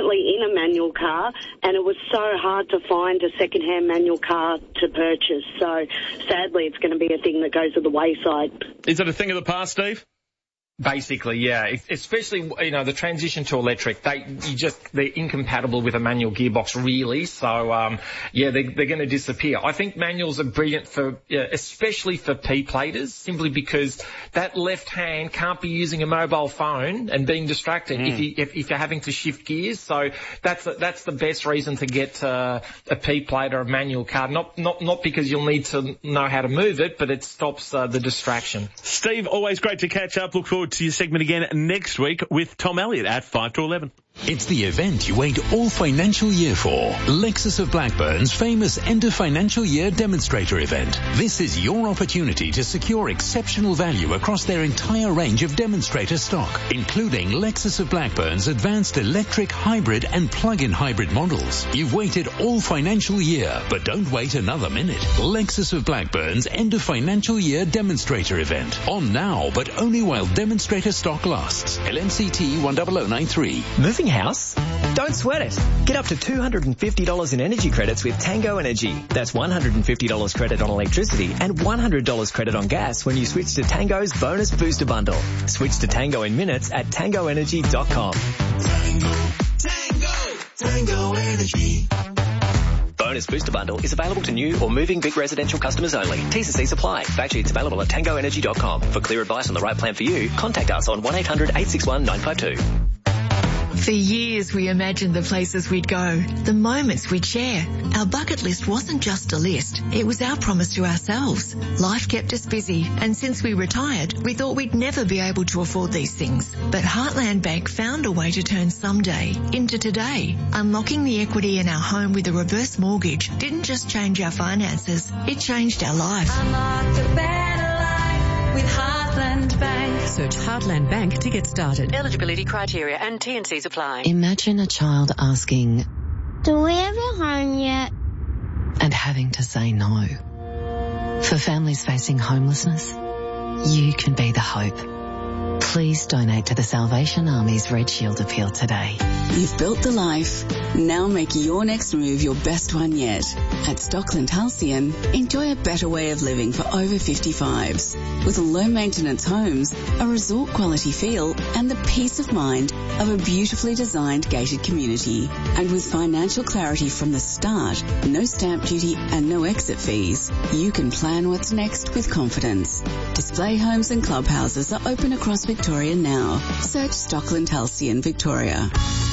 currently in a manual car, and it was so hard to find a second-hand manual car to purchase. So sadly, it's going to be a thing that goes to the wayside. Is it a thing of the past, Steve? Basically, yeah. Especially, the transition to electric, they're incompatible with a manual gearbox, really. So, they're going to disappear. I think manuals are brilliant especially for P-platers, simply because that left hand can't be using a mobile phone and being distracted if you're having to shift gears. So that's the best reason to get a P-plate or a manual car. Not because you'll need to know how to move it, but it stops the distraction. Steve, always great to catch up. Look forward to your segment again next week with Tom Elliott at 5 to 11. It's the event you wait all financial year for. Lexus of Blackburn's famous end of financial year demonstrator event. This is your opportunity to secure exceptional value across their entire range of demonstrator stock, including Lexus of Blackburn's advanced electric, hybrid and plug-in hybrid models. You've waited all financial year, but don't wait another minute. Lexus of Blackburn's end of financial year demonstrator event. On now, but only while demonstrator stock lasts. LMCT 10093. Moving house? Don't sweat it. Get up to $250 in energy credits with Tango Energy. That's $150 credit on electricity and $100 credit on gas when you switch to Tango's Bonus Booster Bundle. Switch to Tango in minutes at tangoenergy.com. Tango Energy. Bonus Booster Bundle is available to new or moving big residential customers only. T's and C's apply. Fact sheets available at tangoenergy.com. For clear advice on the right plan for you, contact us on 1-800-861-952. For years, we imagined the places we'd go, the moments we'd share. Our bucket list wasn't just a list. It was our promise to ourselves. Life kept us busy, and since we retired, we thought we'd never be able to afford these things. But Heartland Bank found a way to turn someday into today. Unlocking the equity in our home with a reverse mortgage didn't just change our finances, it changed our life. Unlock a better life with Heartland Bank. Search Heartland Bank to get started. Eligibility criteria and T&Cs apply. Imagine a child asking, "Do we have a home yet?" and having to say no. For families facing homelessness, you can be the hope. Please donate to the Salvation Army's Red Shield appeal today. You've built the life. Now make your next move your best one yet. At Stockland Halcyon, enjoy a better way of living for over 55s. With low-maintenance homes, a resort-quality feel, and the peace of mind of a beautifully designed gated community. And with financial clarity from the start, no stamp duty and no exit fees, you can plan what's next with confidence. Display homes and clubhouses are open across Victoria now. Search Stockland Halcyon, Victoria.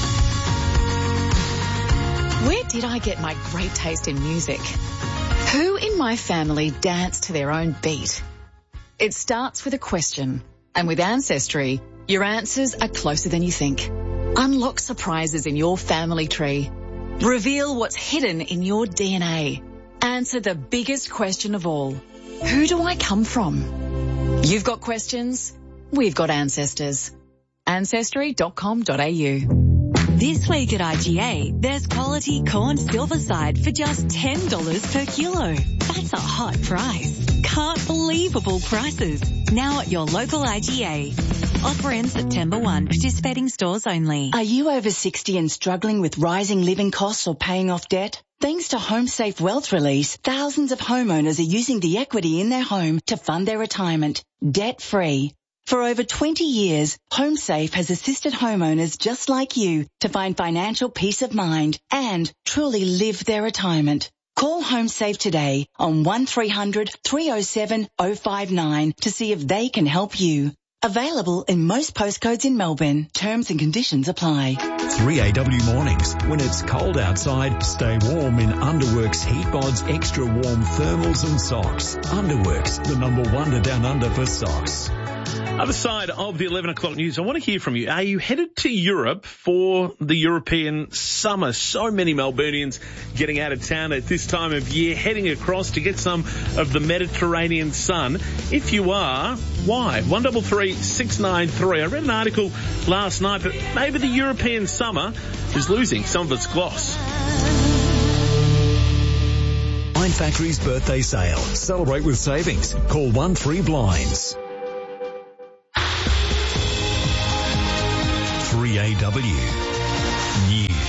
Where did I get my great taste in music? Who in my family danced to their own beat? It starts with a question, and with Ancestry, your answers are closer than you think. Unlock surprises in your family tree. Reveal what's hidden in your DNA. Answer the biggest question of all. Who do I come from? You've got questions, we've got ancestors. Ancestry.com.au. This week at IGA, there's quality corn silverside for just $10 per kilo. That's a hot price. Can't believable prices. Now at your local IGA. Offer ends September 1. Participating stores only. Are you over 60 and struggling with rising living costs or paying off debt? Thanks to HomeSafe Wealth Release, thousands of homeowners are using the equity in their home to fund their retirement, debt-free. For over 20 years, HomeSafe has assisted homeowners just like you to find financial peace of mind and truly live their retirement. Call HomeSafe today on 1300 307 059 to see if they can help you. Available in most postcodes in Melbourne. Terms and conditions apply. 3AW mornings. When it's cold outside, stay warm in Underworks Heat Mods Extra Warm Thermals and Socks. Underworks, the #1 to down under for socks. Other side of the 11 o'clock news, I want to hear from you. Are you headed to Europe for the European summer? So many Melburnians getting out of town at this time of year, heading across to get some of the Mediterranean sun. If you are, why? 133 693. I read an article last night that maybe the European summer is losing some of its gloss. Blind Factory's birthday sale. Celebrate with savings. Call 13Blinds. 3AW News.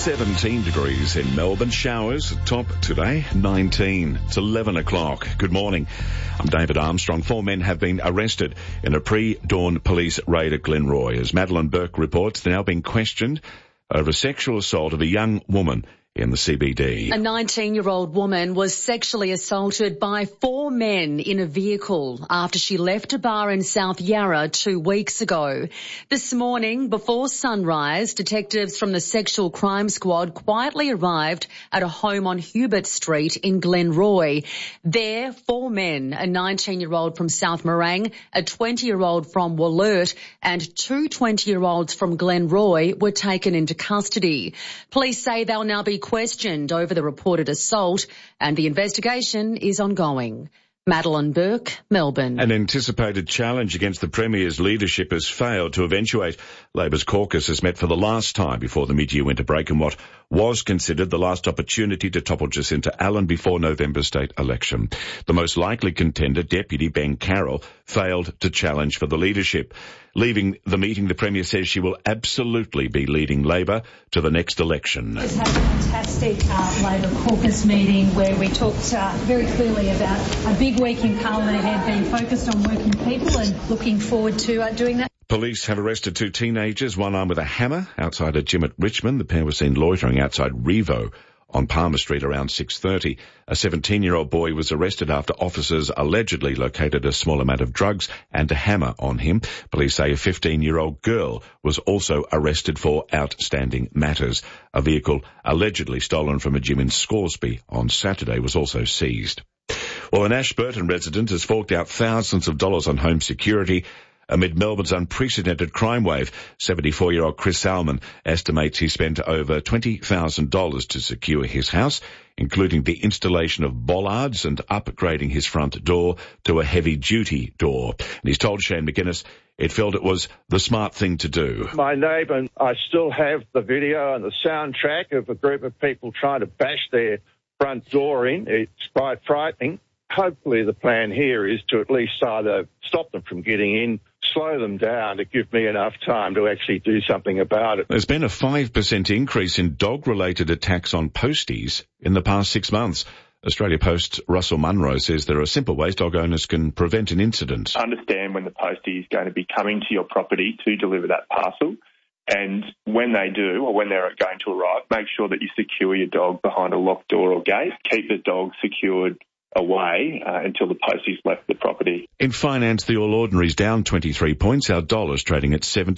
17 degrees in Melbourne. Showers at top today, 19. It's 11 o'clock. Good morning. I'm David Armstrong. 4 men have been arrested in a pre-dawn police raid at Glenroy. As Madeline Burke reports, they're now being questioned over a sexual assault of a young woman in the CBD. A 19-year-old woman was sexually assaulted by 4 men in a vehicle after she left a bar in South Yarra 2 weeks ago. This morning, before sunrise, detectives from the Sexual Crime Squad quietly arrived at a home on Hubert Street in Glenroy. There, 4 men, a 19-year-old from South Morang, a 20-year-old from Wollert, and 2 20-year-olds from Glenroy were taken into custody. Police say they'll now be questioned over the reported assault, and the investigation is ongoing. Madeline Burke, Melbourne. An anticipated challenge against the Premier's leadership has failed to eventuate. Labor's caucus has met for the last time before the mid-year winter break in what was considered the last opportunity to topple Jacinta Allen before November's state election. The most likely contender, Deputy Ben Carroll, failed to challenge for the leadership. Leaving the meeting, the Premier says she will absolutely be leading Labor to the next election. We just had a fantastic Labor caucus meeting where we talked very clearly about a big week in Parliament ahead, being focused on working people and looking forward to doing that. Police have arrested 2 teenagers, one armed with a hammer, outside a gym at Richmond. The pair were seen loitering outside Revo on Palmer Street around 6:30. A 17-year-old boy was arrested after officers allegedly located a small amount of drugs and a hammer on him. Police say a 15-year-old girl was also arrested for outstanding matters. A vehicle allegedly stolen from a gym in Scoresby on Saturday was also seized. Well, an Ashburton resident has forked out thousands of dollars on home security amid Melbourne's unprecedented crime wave. 74-year-old Chris Salmon estimates he spent over $20,000 to secure his house, including the installation of bollards and upgrading his front door to a heavy-duty door. And he's told Shane McGuinness it felt it was the smart thing to do. My neighbour and I still have the video and the soundtrack of a group of people trying to bash their front door in. It's quite frightening. Hopefully the plan here is to at least either stop them from getting in, slow them down to give me enough time to actually do something about it. There's been a 5% increase in dog-related attacks on posties in the past 6 months. Australia Post's Russell Munro says there are simple ways dog owners can prevent an incident. Understand when the postie is going to be coming to your property to deliver that parcel. And when they do, or when they're going to arrive, make sure that you secure your dog behind a locked door or gate. Keep the dog secured away until the postie's left the property. In finance, the All Ordinary's down 23 points. Our dollar's trading at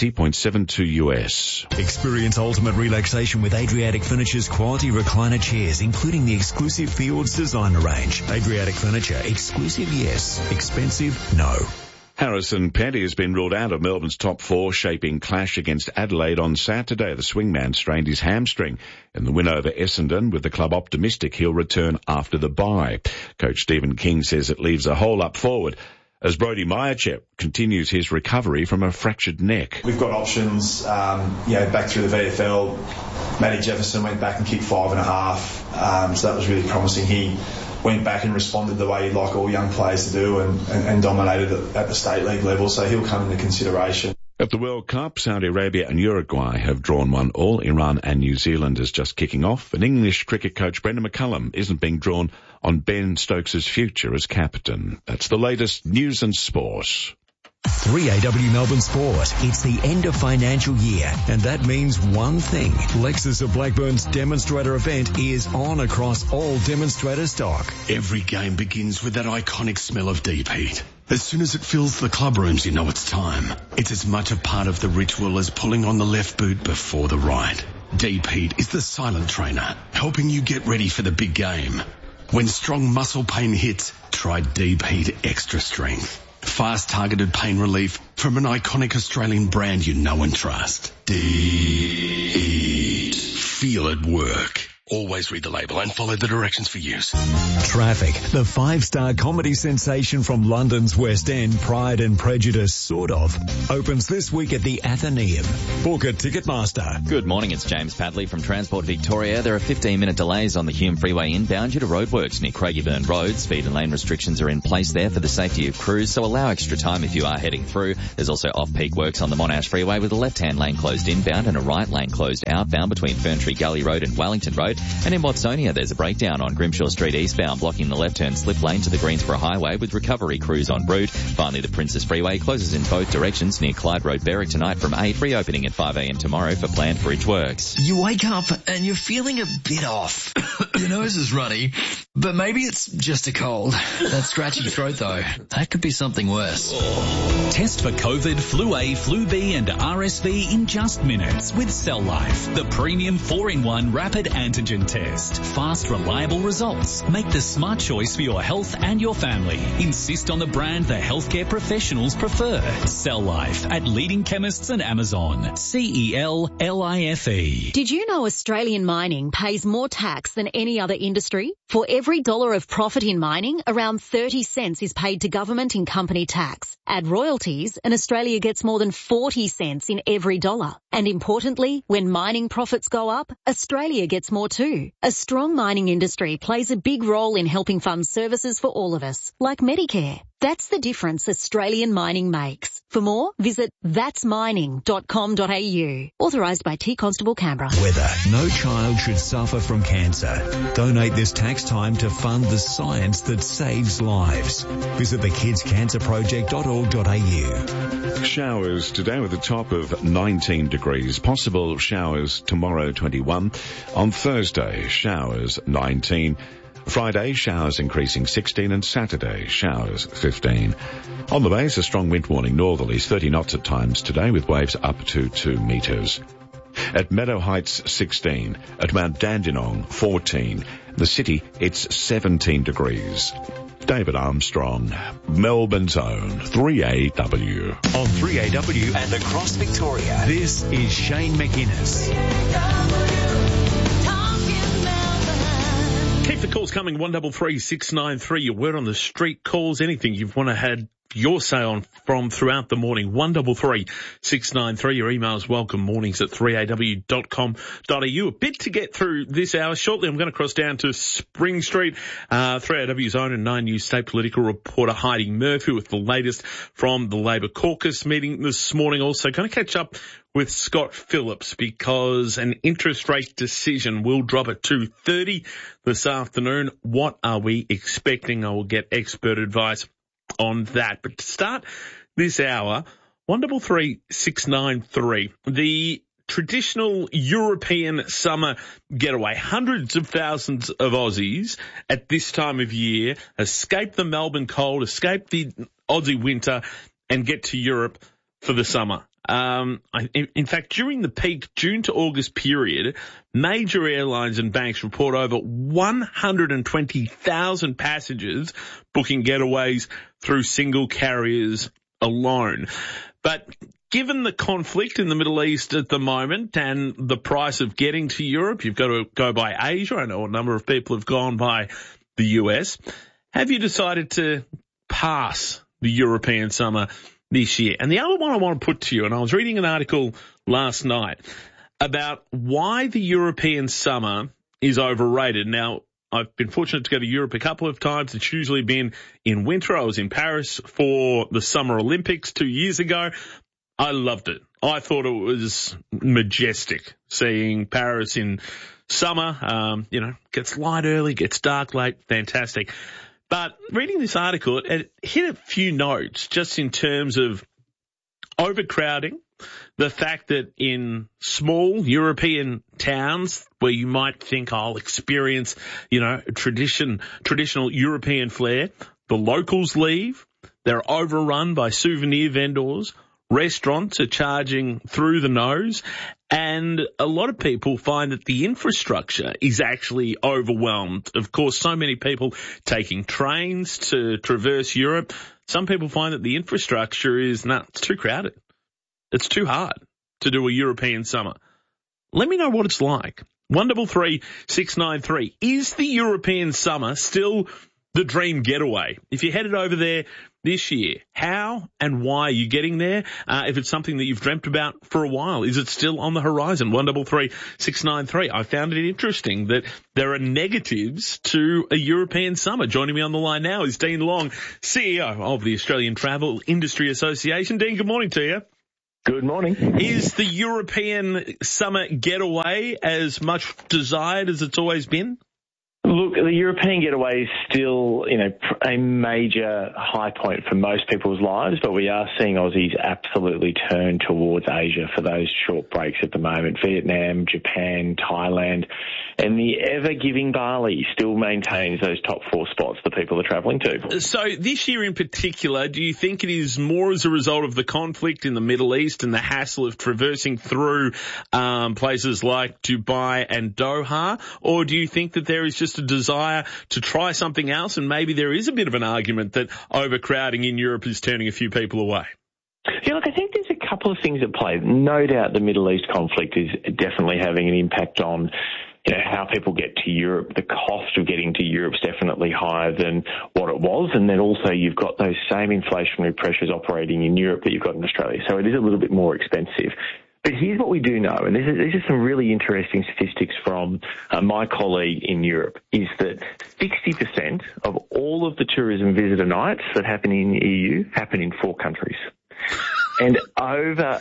70.72 US. Experience ultimate relaxation with Adriatic Furniture's quality recliner chairs, including the exclusive Fields designer range. Adriatic Furniture, exclusive yes, expensive no. Harrison Petty has been ruled out of Melbourne's top 4 shaping clash against Adelaide on Saturday. The swingman strained his hamstring in the win over Essendon, with the club optimistic he'll return after the bye. Coach Stephen King says it leaves a hole up forward as Brody Myerchep continues his recovery from a fractured neck. We've got options, back through the VFL. Matty Jefferson went back and kicked 5.5, so that was really promising. He went back and responded the way you'd like all young players to do and dominated at the state league level, so he'll come into consideration. At the World Cup, Saudi Arabia and Uruguay have drawn 1-1. Iran and New Zealand is just kicking off. And English cricket coach Brendan McCullum isn't being drawn on Ben Stokes' future as captain. That's the latest news and sport. 3AW Melbourne Sport. It's the end of financial year, and that means one thing. Lexus of Blackburn's demonstrator event is on across all demonstrator stock. Every game begins with that iconic smell of deep heat. As soon as it fills the club rooms, you know it's time. It's as much a part of the ritual as pulling on the left boot before the right. Deep heat is the silent trainer, helping you get ready for the big game. When strong muscle pain hits, try Deep Heat Extra Strength. Fast targeted pain relief from an iconic Australian brand you know and trust. Deep. Feel it work. Always read the label and follow the directions for use. Traffic. The 5-star comedy sensation from London's West End, Pride and Prejudice, sort of, opens this week at the Athenaeum. Book at Ticketmaster. Good morning, it's James Padley from Transport Victoria. There are 15-minute delays on the Hume Freeway inbound due to roadworks near Craigieburn Road. Speed and lane restrictions are in place there for the safety of crews, so allow extra time if you are heading through. There's also off-peak works on the Monash Freeway with a left-hand lane closed inbound and a right lane closed outbound between Ferntree Gully Road and Wellington Road. And in Watsonia, there's a breakdown on Grimshaw Street eastbound, blocking the left-turn slip lane to the Greensboro Highway with recovery crews en route. Finally, the Princess Freeway closes in both directions near Clyde Road Berwick tonight from 8, reopening at 5 a.m. tomorrow for planned bridge works. You wake up and you're feeling a bit off. Your nose is runny, but maybe it's just a cold. That scratchy throat, though, that could be something worse. Test for COVID, Flu A, Flu B and RSV in just minutes with Cell Life, the premium 4-in-1 rapid antigen test. Fast, reliable results. Make the smart choice for your health and your family. Insist on the brand the healthcare professionals prefer. Cell Life at leading chemists and Amazon. CELLIFE. Did you know Australian mining pays more tax than any other industry? For every $1 of profit in mining, around 30 cents is paid to government in company tax. Add royalties and Australia gets more than 40 cents in every dollar. And importantly, when mining profits go up, Australia gets more too. A strong mining industry plays a big role in helping fund services for all of us, like Medicare. That's the difference Australian mining makes. For more, visit thatsmining.com.au. Authorised by T Constable Canberra. Weather. No child should suffer from cancer. Donate this tax time to fund the science that saves lives. Visit thekidscancerproject.org.au. Showers today with a top of 19 degrees. Possible showers tomorrow, 21. On Thursday, showers 19. Friday, showers increasing 16, and Saturday, showers 15. On the base, a strong wind warning, northerlies 30 knots at times today, with waves up to 2 metres. At Meadow Heights, 16. At Mount Dandenong, 14. The city, it's 17 degrees. David Armstrong, Melbourne's own 3AW. On 3AW and across Victoria, this is Shane McInnes. Keep the calls coming, 133 693. Your word on the street calls, anything you want to have your say on from throughout the morning, 133 693. Your emails welcome, mornings at 3aw.com.au. A bit to get through this hour. Shortly, I'm going to cross down to Spring Street. 3AW's own and 9 News State political reporter Heidi Murphy with the latest from the Labor caucus meeting this morning. Also going to catch up with Scott Phillips because an interest rate decision will drop at 2:30 this afternoon. What are we expecting? I will get expert advice on that. But to start this hour, 133 693, the traditional European summer getaway. Hundreds of thousands of Aussies at this time of year escape the Melbourne cold, escape the Aussie winter and get to Europe for the summer. In fact, during the peak June to August period, major airlines and banks report over 120,000 passengers booking getaways through single carriers alone. But given the conflict in the Middle East at the moment and the price of getting to Europe, you've got to go by Asia. I know a number of people have gone by the US. Have you decided to pass the European summer this year? And the other one I want to put to you, and I was reading an article last night about why the European summer is overrated. Now, I've been fortunate to go to Europe a couple of times. It's usually been in winter. I was in Paris for the Summer Olympics 2 years ago. I loved it. I thought it was majestic seeing Paris in summer. Gets light early, gets dark late. Fantastic. But reading this article, it hit a few notes just in terms of overcrowding, the fact that in small European towns where you might think I'll experience, traditional European flair, the locals leave. They're overrun by souvenir vendors. Restaurants are charging through the nose, and a lot of people find that the infrastructure is actually overwhelmed. Of course, so many people taking trains to traverse Europe. Some people find that the infrastructure is it's too crowded. It's too hard to do a European summer. Let me know what it's like. 133 693. Is the European summer still the dream getaway? If you headed over there this year, how and why are you getting there? If it's something that you've dreamt about for a while, is it still on the horizon? 133 693. I found it interesting that there are negatives to a European summer. Joining me on the line now is Dean Long, CEO of the Australian Travel Industry Association. Dean, good morning to you. Good morning. Is the European summer getaway as much desired as it's always been? Look, the European getaway is still, a major high point for most people's lives, but we are seeing Aussies absolutely turn towards Asia for those short breaks at the moment. Vietnam, Japan, Thailand, and the ever-giving Bali still maintains those top 4 spots that people are travelling to. So this year in particular, do you think it is more as a result of the conflict in the Middle East and the hassle of traversing through places like Dubai and Doha, or do you think that there is just a desire to try something else, and maybe there is a bit of an argument that overcrowding in Europe is turning a few people away? Yeah, look, I think there's a couple of things at play. No doubt the Middle East conflict is definitely having an impact on how people get to Europe. The cost of getting to Europe is definitely higher than what it was. And then also you've got those same inflationary pressures operating in Europe that you've got in Australia. So it is a little bit more expensive. But here's what we do know, and these are some really interesting statistics from my colleague in Europe, is that 60% of all of the tourism visitor nights that happen in the EU happen in 4 countries. And over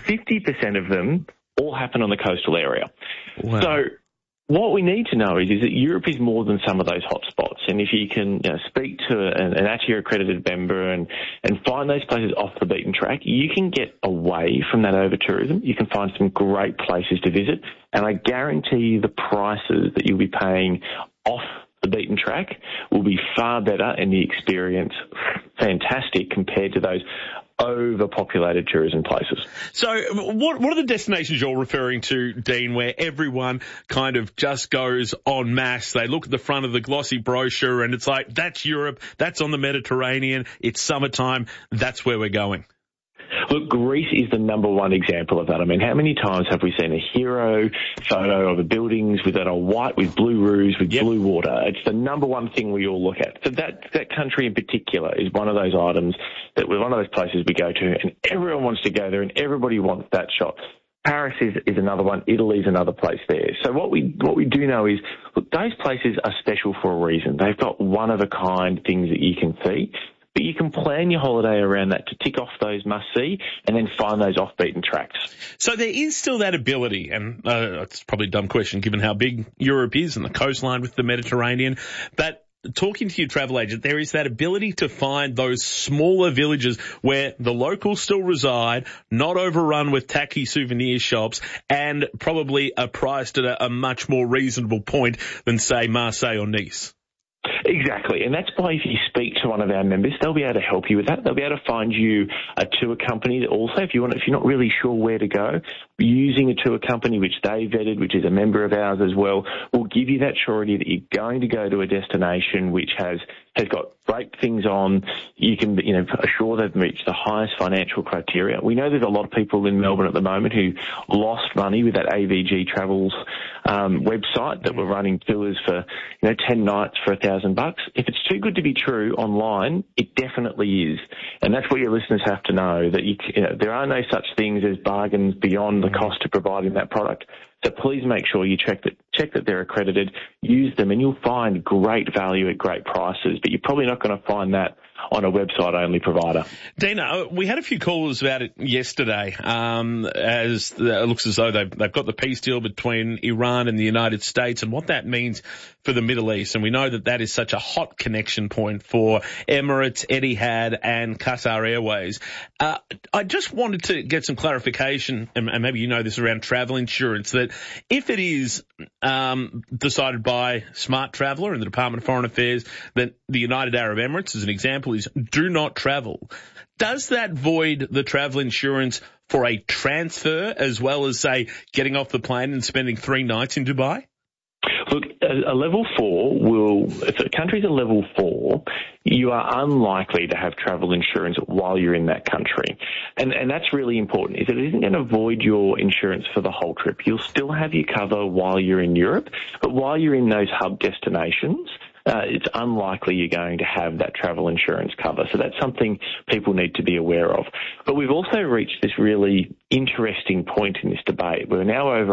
50% of them all happen on the coastal area. Wow. So what we need to know is that Europe is more than some of those hotspots. And if you can speak to an ATIA-accredited member and find those places off the beaten track, you can get away from that over-tourism. You can find some great places to visit. And I guarantee you the prices that you'll be paying off the beaten track will be far better and the experience fantastic compared to those overpopulated tourism places. So what are the destinations you're referring to, Dean, where everyone kind of just goes en masse? They look at the front of the glossy brochure and it's like, that's Europe, that's on the Mediterranean, it's summertime, that's where we're going. Look, Greece is the number one example of that. I mean, how many times have we seen a hero photo of the buildings that are white with blue roofs, with blue water? It's the number one thing we all look at. So that country in particular is one of those items that we're one of those places we go to, and everyone wants to go there, and everybody wants that shot. Paris is another one. Italy is another place there. So what we do know is, look, those places are special for a reason. They've got one-of-a-kind things that you can see. But you can plan your holiday around that to tick off those must-see and then find those off-beaten tracks. So there is still that ability, and it's probably a dumb question given how big Europe is and the coastline with the Mediterranean, but talking to your travel agent, there is that ability to find those smaller villages where the locals still reside, not overrun with tacky souvenir shops, and probably are priced at a much more reasonable point than, say, Marseille or Nice. Exactly, and that's why if you speak to one of our members, they'll be able to help you with that. They'll be able to find you a tour company that also, if you're not really sure where to go, using a tour company which they vetted, which is a member of ours as well, will give you that surety that you're going to go to a destination which has got great things on. You can, assure they've reached the highest financial criteria. We know there's a lot of people in Melbourne at the moment who lost money with that AVG Travels website that were running tours for, 10 nights for $1,000. If it's too good to be true online, it definitely is. And that's what your listeners have to know, that there are no such things as bargains beyond the cost of providing that product. So please make sure you check that they're accredited, use them, and you'll find great value at great prices. But you're probably not going to find that on a website-only provider. Dina, we had a few callers about it yesterday, as it looks as though they've got the peace deal between Iran and the United States and what that means for the Middle East. And we know that is such a hot connection point for Emirates, Etihad, and Qatar Airways. I just wanted to get some clarification, and maybe you know this around travel insurance, that if it is decided by Smart Traveller and the Department of Foreign Affairs that the United Arab Emirates, as an example, is do not travel, does that void the travel insurance for a transfer as well as, say, getting off the plane and spending 3 nights in Dubai? Look, a level 4 if a country's a level 4, you are unlikely to have travel insurance while you're in that country. And that's really important, is that it isn't going to void your insurance for the whole trip. You'll still have your cover while you're in Europe, but while you're in those hub destinations, it's unlikely you're going to have that travel insurance cover. So that's something people need to be aware of. But we've also reached this really interesting point in this debate where now over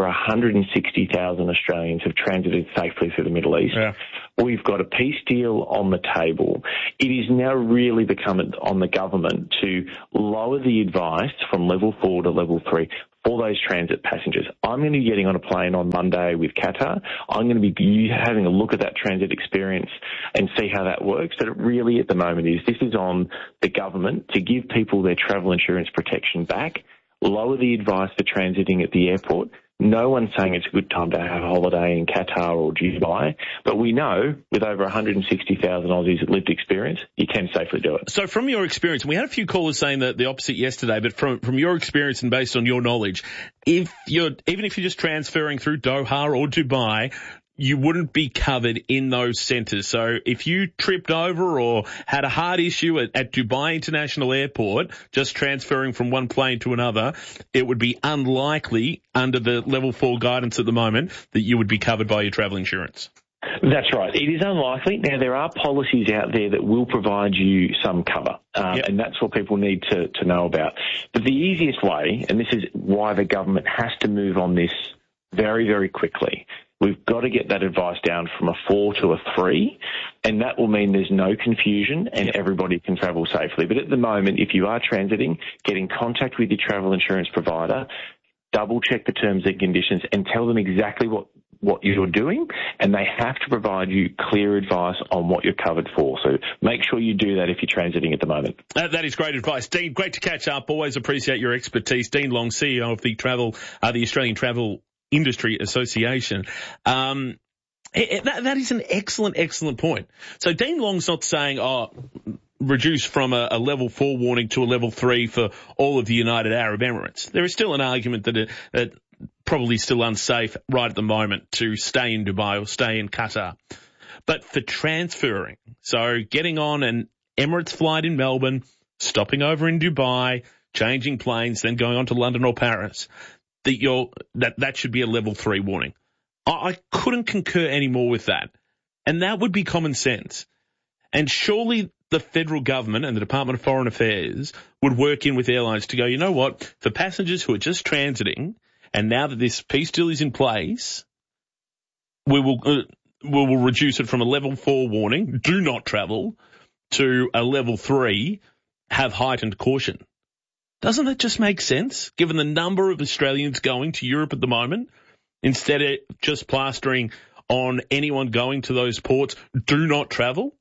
160,000 Australians have transited safely through the Middle East. Yeah. We've got a peace deal on the table. It is now really becoming on the government to lower the advice from level 4 to level 3 for those transit passengers. I'm going to be getting on a plane on Monday with Qatar. I'm going to be having a look at that transit experience and see how that works. But it really at the moment this is on the government to give people their travel insurance protection back, lower the advice for transiting at the airport. No one's saying it's a good time to have a holiday in Qatar or Dubai, but we know with over 160,000 Aussies lived experience, you can safely do it. So from your experience, and we had a few callers saying the opposite yesterday, but from your experience and based on your knowledge, even if you're just transferring through Doha or Dubai, you wouldn't be covered in those centres. So if you tripped over or had a heart issue at Dubai International Airport, just transferring from one plane to another, it would be unlikely under the level 4 guidance at the moment that you would be covered by your travel insurance. That's right. It is unlikely. Now, there are policies out there that will provide you some cover, and that's what people need to know about. But the easiest way, and this is why the government has to move on this very, very quickly, we've got to get that advice down from a 4 to a 3, and that will mean there's no confusion and everybody can travel safely. But at the moment, if you are transiting, get in contact with your travel insurance provider, double check the terms and conditions and tell them exactly what you're doing, and they have to provide you clear advice on what you're covered for. So make sure you do that if you're transiting at the moment. That is great advice. Dean, great to catch up. Always appreciate your expertise. Dean Long, CEO of the Australian Travel Industry Association. That is an excellent point. So Dean Long's not saying, reduce from a level 4 warning to a level 3 for all of the United Arab Emirates. There is still an argument that probably still unsafe right at the moment to stay in Dubai or stay in Qatar. But for transferring, so getting on an Emirates flight in Melbourne, stopping over in Dubai, changing planes, then going on to London or Paris, that should be a level 3 warning. I couldn't concur any more with that. And that would be common sense. And surely the federal government and the Department of Foreign Affairs would work in with airlines to go, you know what, for passengers who are just transiting, and now that this peace deal is in place, we will reduce it from a level 4 warning, do not travel, to a level 3, have heightened caution. Doesn't that just make sense, given the number of Australians going to Europe at the moment, instead of just plastering on anyone going to those ports, do not travel?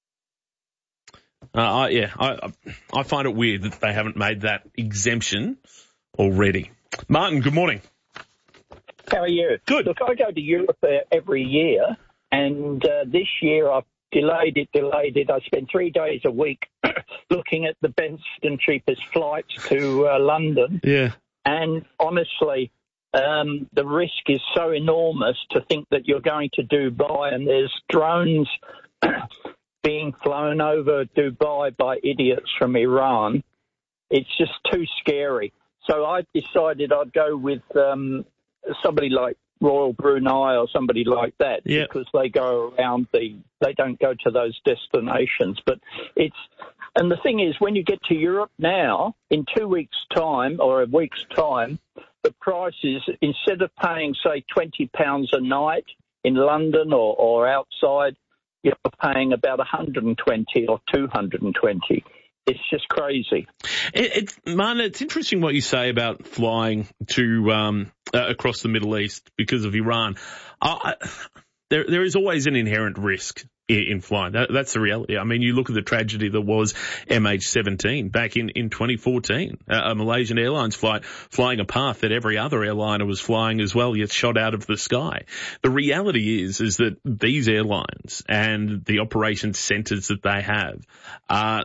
I find it weird that they haven't made that exemption already. Martin, good morning. How are you? Good. Look, I go to Europe every year, and this year I've delayed it. I spend 3 days a week looking at the best and cheapest flights to London. Yeah. And honestly, the risk is so enormous to think that you're going to Dubai and there's drones being flown over Dubai by idiots from Iran. It's just too scary. So I decided I'd go with somebody like Royal Brunei or somebody like that, because they go around they don't go to those destinations. But and the thing is, when you get to Europe now, in 2 weeks' time or a week's time, the prices, instead of paying, say, £20 a night in London or outside, you're paying about 120 or 220. It's just crazy. Martin, it's interesting what you say about flying to across the Middle East because of Iran. There is always an inherent risk in flying. That's the reality. I mean, you look at the tragedy that was MH17 back in 2014, a Malaysian Airlines flight flying a path that every other airliner was flying as well, yet shot out of the sky. The reality is that these airlines and the operation centres that they have are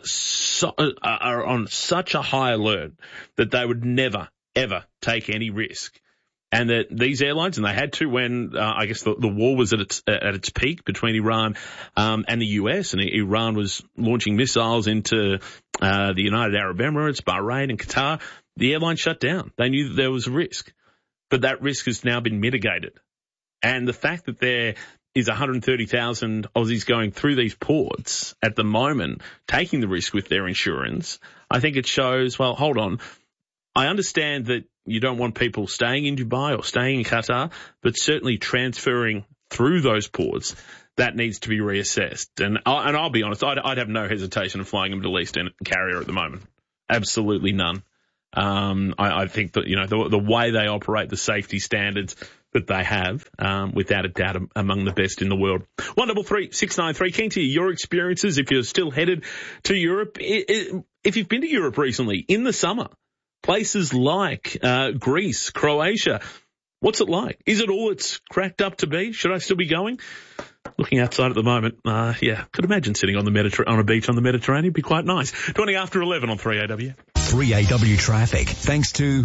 on such a high alert that they would never, ever take any risk. and that these airlines, and they had to when I guess the war was at its peak between Iran and the US, and Iran was launching missiles into the United Arab Emirates, Bahrain and Qatar. The airline shut down. They knew that there was a risk, but that risk has now been mitigated. And the fact that there is 130,000 Aussies going through these ports at the moment, taking the risk with their insurance, I think it shows, well, hold on. I understand that you don't want people staying in Dubai or staying in Qatar, but certainly transferring through those ports, that needs to be reassessed. And I'll be honest, I'd have no hesitation of flying a Middle Eastern carrier at the moment. Absolutely none. I think that, the way they operate, the safety standards that they have, without a doubt, among the best in the world. 133 693. Keen to hear your experiences if you're still headed to Europe. If you've been to Europe recently in the summer, places like Greece, Croatia, what's it like? Is it all it's cracked up to be? Should I still be going? Looking outside at the moment, could imagine sitting on a beach on the Mediterranean. It'd be quite nice. 20 after 11 on 3AW. 3AW traffic, thanks to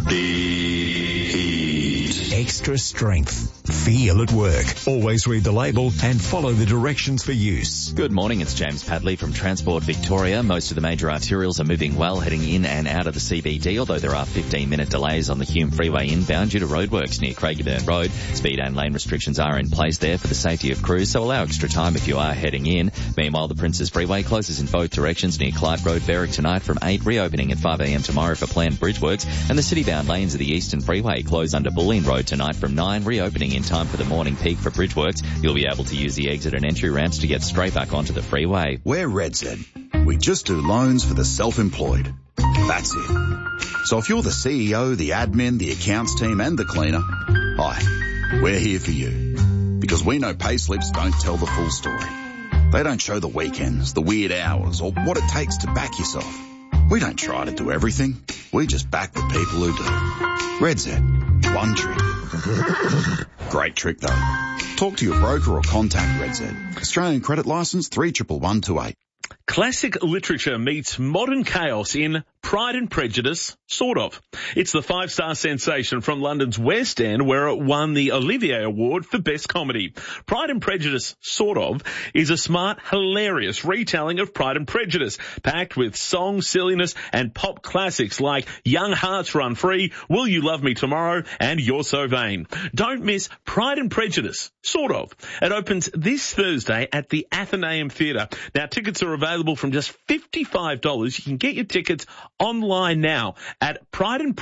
Extra Strength. Feel at work. Always read the label and follow the directions for use. Good morning, it's James Padley from Transport Victoria. Most of the major arterials are moving well heading in and out of the CBD, although there are 15-minute delays on the Hume Freeway inbound due to roadworks near Craigieburn Road. Speed and lane restrictions are in place there for the safety of crews, so allow extra time if you are heading in. Meanwhile, the Princes Freeway closes in both directions near Clark Road, Berwick tonight from 8, reopening at 5am tomorrow for planned bridge works, and the city-bound lanes of the Eastern Freeway close under Bulleen Road tonight from 9, reopening in time for the morning peak for bridge works. You'll be able to use the exit and entry ramps to get straight back onto the freeway. We're RedZ. We just do loans for the self-employed. That's it. So if you're the CEO, the admin, the accounts team and the cleaner, hi, we're here for you. Because we know payslips don't tell the full story. They don't show the weekends, the weird hours, or what it takes to back yourself. We don't try to do everything. We just back the people who do. RedZ. One trick. Great trick though. Talk to your broker or contact RedZ. Australian credit licence 31128. Classic literature meets modern chaos in Pride and Prejudice, sort of. It's the 5-star sensation from London's West End, where it won the Olivier Award for Best Comedy. Pride and Prejudice, sort of, is a smart, hilarious retelling of Pride and Prejudice, packed with song silliness and pop classics like Young Hearts Run Free, Will You Love Me Tomorrow, and You're So Vain. Don't miss Pride and Prejudice, sort of. It opens this Thursday at the Athenaeum Theatre. Now, tickets are available from just $55. You can get your tickets online now at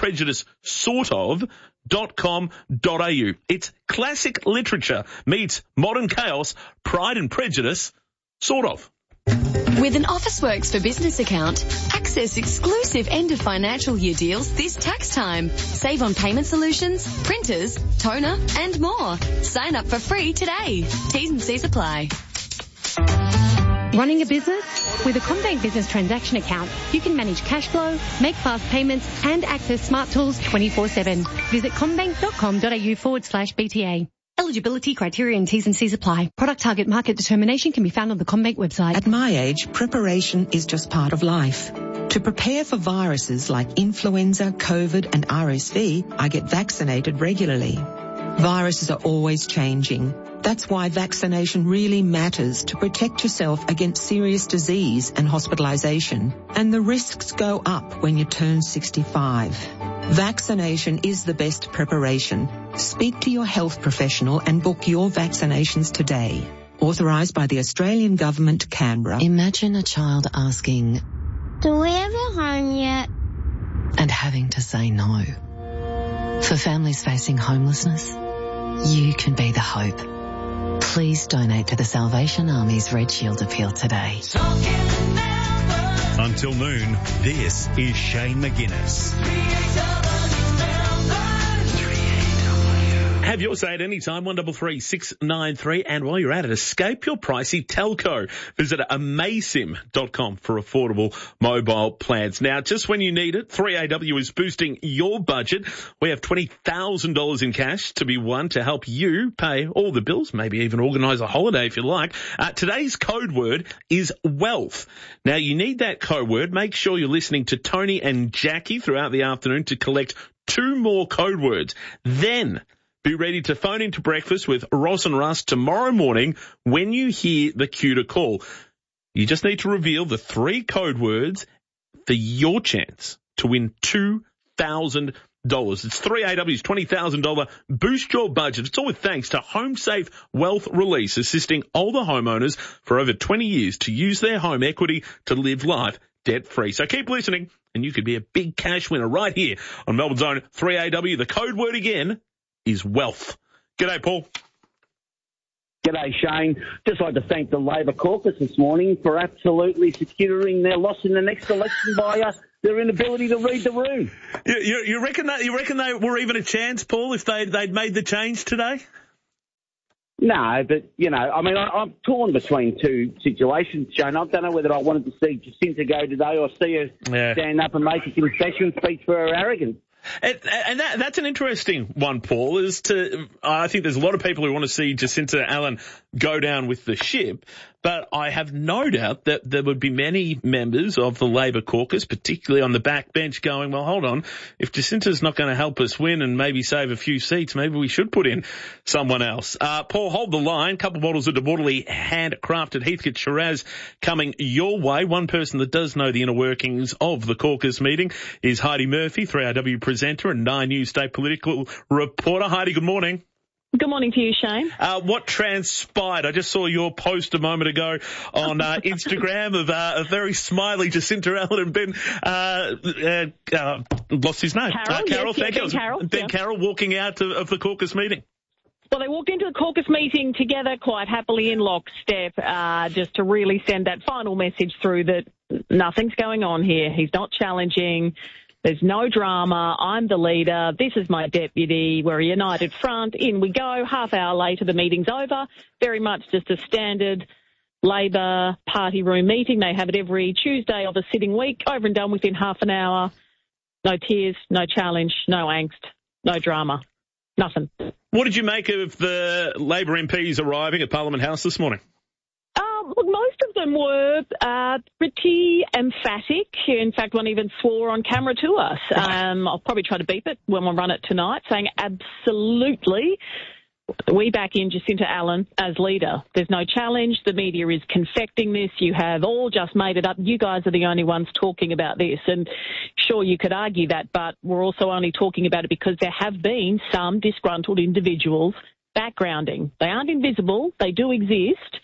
prideandprejudicesortof.com.au. It's classic literature meets modern chaos, Pride and Prejudice, sort of. With an Officeworks for Business account, access exclusive end of financial year deals this tax time. Save on payment solutions, printers, toner, and more. Sign up for free today. T's and C's apply. Running a business? With a CommBank Business Transaction account, you can manage cash flow, make fast payments, and access smart tools 24/7. Visit commbank.com.au/BTA. Eligibility criteria and T's and C's apply. Product target market determination can be found on the CommBank website. At my age, preparation is just part of life. To prepare for viruses like influenza, COVID, and RSV, I get vaccinated regularly. Viruses are always changing. That's why vaccination really matters to protect yourself against serious disease and hospitalization. And the risks go up when you turn 65. Vaccination is the best preparation. Speak to your health professional and book your vaccinations today. Authorised by the Australian Government, Canberra. Imagine a child asking, "Do we have a home yet?" and having to say no. For families facing homelessness, you can be the hope. Please donate to the Salvation Army's Red Shield appeal today. Until noon, this is Shane McGuinness. Have your say at any time, 133 693. And while you're at it, escape your pricey telco. Visit amaysim.com for affordable mobile plans. Now, just when you need it, 3AW is boosting your budget. We have $20,000 in cash to be won to help you pay all the bills, maybe even organise a holiday if you like. Today's code word is wealth. Now, you need that code word. Make sure you're listening to Tony and Jackie throughout the afternoon to collect 2 more code words. Then Be ready to phone into breakfast with Ross and Russ tomorrow morning when you hear the cue to call. You just need to reveal the 3 code words for your chance to win $2,000. It's 3AW's $20,000 Boost Your Budget. It's all with thanks to HomeSafe Wealth Release, assisting older homeowners for over 20 years to use their home equity to live life debt-free. So keep listening and you could be a big cash winner right here on Melbourne's own 3AW. The code word again is wealth. G'day, Paul. G'day, Shane. Just like to thank the Labor caucus this morning for absolutely securing their loss in the next election by their inability to read the room. You reckon they were even a chance, Paul, if they'd made the change today? No, but, I'm torn between two situations, Shane. I don't know whether I wanted to see Jacinta go today or see her stand up and make a concession speech for her arrogance. And that's an interesting one, Paul, I think there's a lot of people who want to see Jacinta Allen go down with the ship, but I have no doubt that there would be many members of the Labor caucus, particularly on the backbench, going, well, hold on, if Jacinta's not going to help us win and maybe save a few seats, maybe we should put in someone else. Paul, hold the line. Couple of bottles of De Bortoli handcrafted Heathcote Shiraz coming your way. One person that does know the inner workings of the caucus meeting is Heidi Murphy, 3RW presenter and 9 News state political reporter. Heidi, good morning. Good morning to you, Shane. What transpired? I just saw your post a moment ago on Instagram of a very smiley Jacinta Allen and Ben, lost his name. Carroll, Ben Carroll walking out of the caucus meeting. Well, they walked into the caucus meeting together quite happily in lockstep, just to really send that final message through that nothing's going on here. He's not challenging. There's no drama. I'm the leader. This is my deputy. We're a united front. In we go. Half hour later, the meeting's over. Very much just a standard Labor party room meeting. They have it every Tuesday of a sitting week. Over and done within half an hour. No tears, no challenge, no angst, no drama. Nothing. What did you make of the Labor MPs arriving at Parliament House this morning? Look, most of them were pretty emphatic. In fact, one even swore on camera to us. I'll probably try to beep it when we run it tonight, saying absolutely, we back in Jacinta Allen as leader. There's no challenge. The media is confecting this. You have all just made it up. You guys are the only ones talking about this. And sure, you could argue that, but we're also only talking about it because there have been some disgruntled individuals backgrounding. They aren't invisible. They do exist.